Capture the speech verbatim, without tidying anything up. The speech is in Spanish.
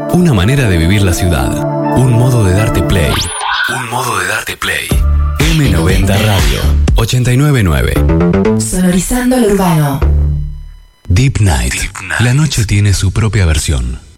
Una manera de vivir la ciudad. Un modo de darte play. Un modo de darte play. eme noventa Radio ochenta y nueve nueve. Sonorizando lo urbano. Deep Night. La noche tiene su propia versión.